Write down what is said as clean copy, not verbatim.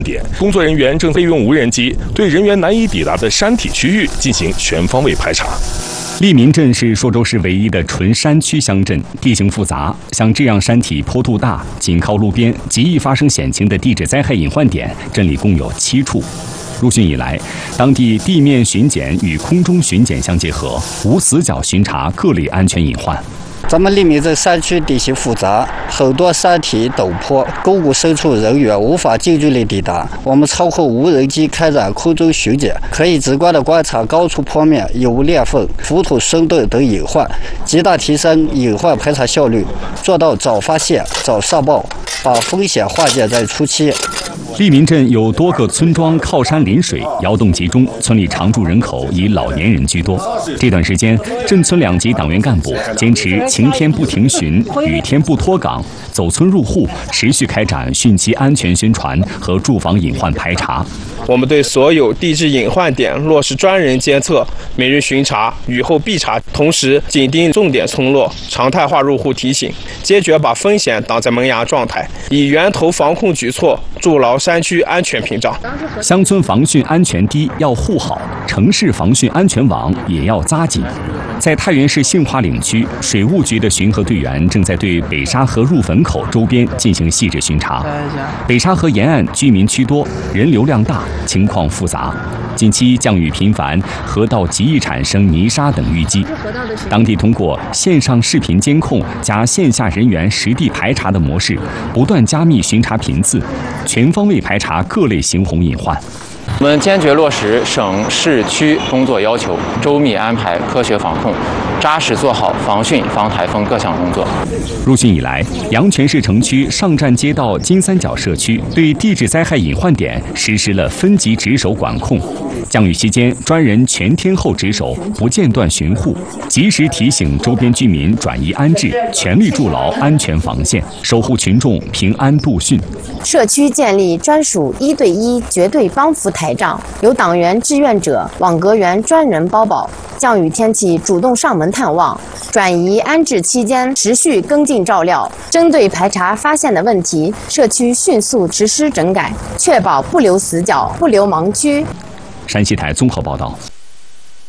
点，工作人员正备用无人机对人员难以抵达的山体区域进行全方位排查。 利民镇是朔州市唯一的纯山区乡镇，地形复杂，像这样山体坡度大、紧靠路边、极易发生险情的地质灾害隐患点，镇里共有7处。入汛以来，当地地面巡检与空中巡检相结合，无死角巡查各类安全隐患。 咱们利民镇山区地形复杂，很多山体陡坡，沟谷深处人员无法近距离抵达。我们操控无人机开展空中巡检，可以直观地观察高处坡面有无裂缝、浮土生盾等隐患，极大提升隐患排查效率，做到早发现、早上报，把风险化解在初期。 利民镇有多个村庄靠山临水，窑洞集中，村里常住人口以老年人居多。这段时间，镇村2级党员干部坚持晴天不停巡、雨天不脱岗，走村入户，持续开展汛期安全宣传和住房隐患排查。 我们对所有地质隐患点落实专人监测、每日巡查、雨后必查，同时紧盯重点村落，常态化入户提醒，坚决把风险挡在萌芽状态，以源头防控举措筑牢山区安全屏障。 乡村防汛安全堤要护好，城市防汛安全网也要扎紧。在太原市杏花岭区，水务局的巡河队员正在对北沙河入汾口周边进行细致巡查。北沙河沿岸居民区多，人流量大，情况复杂。近期降雨频繁，河道极易产生泥沙等淤积。当地通过线上视频监控加线下人员实地排查的模式，不断加密巡查频次，全方位排查各类刑洪隐患。 我们坚决落实省市区工作要求，周密安排科学防控，扎实做好防汛防台风各项工作。 入汛以来，阳泉市城区上站街道金三角社区对地质灾害隐患点实施了分级值守管控。降雨期间，专人全天候值守，不间断巡护，及时提醒周边居民转移安置，全力筑牢安全防线，守护群众平安度汛。 社区建立专属1对1绝对帮扶台账，有党员志愿者、网格员专人包保，降雨天气主动上门探望，转移安置期间持续跟进照料，针对排查发现的问题，社区迅速实施整改，确保不留死角、不留盲区。 山西台综合报道。